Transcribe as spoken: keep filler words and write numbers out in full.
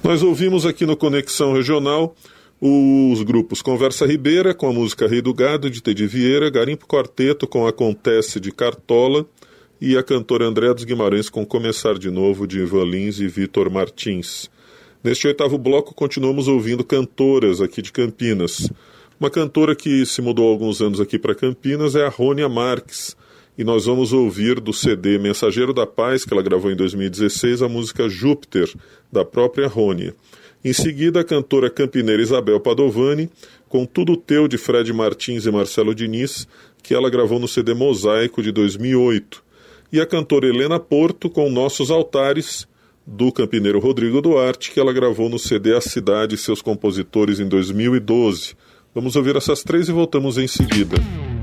Nós ouvimos aqui no Conexão Regional os grupos Conversa Ribeira, com a música Rei do Gado, de Tedi Vieira, Garimpo Quarteto, com Acontece, de Cartola, e a cantora Andréa dos Guimarães, com Começar de Novo, de Ivan Lins e Vitor Martins. Neste oitavo bloco, continuamos ouvindo cantoras aqui de Campinas. Uma cantora que se mudou há alguns anos aqui para Campinas é a Rônia Marques, e nós vamos ouvir do C D Mensageiro da Paz, que ela gravou em dois mil e dezesseis, a música Júpiter, da própria Rônia. Em seguida, a cantora campineira Isabel Padovani, com Tudo Teu, de Fred Martins e Marcelo Diniz, que ela gravou no C D Mosaico, de dois mil e oito. E a cantora Helena Porto, com Nossos Altares, do campineiro Rodrigo Duarte, que ela gravou no C D A Cidade e Seus Compositores, em dois mil e doze. Vamos ouvir essas três e voltamos em seguida.